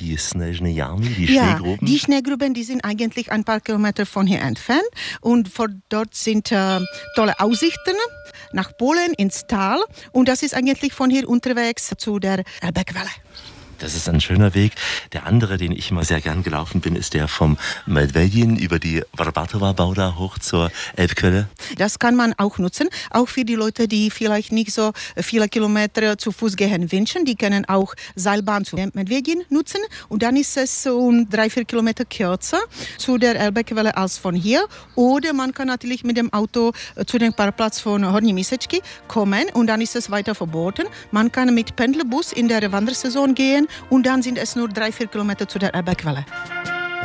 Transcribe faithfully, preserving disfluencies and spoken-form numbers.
die Snezhne Jamy, die Ja, Schneegruben? die Schneegruben, die sind eigentlich ein paar Kilometer von hier entfernt und von dort sind äh, tolle Aussichten nach Polen ins Tal und das ist eigentlich von hier unterwegs zu der Elbequelle. Das ist ein schöner Weg. Der andere, den ich immer sehr gern gelaufen bin, ist der vom Medvedin über die Vrbatowa-Bauda hoch zur Elbquelle. Das kann man auch nutzen, auch für die Leute, die vielleicht nicht so viele Kilometer zu Fuß gehen wünschen. Die können auch Seilbahn zu Medvedin nutzen und dann ist es um drei, vier Kilometer kürzer zu der Elbequelle als von hier. Oder man kann natürlich mit dem Auto zu dem Parkplatz von Horní Místečky kommen und dann ist es weiter verboten. Man kann mit Pendlerbus in der Wandersaison gehen und dann sind es nur drei, vier Kilometer zu der Elbequelle.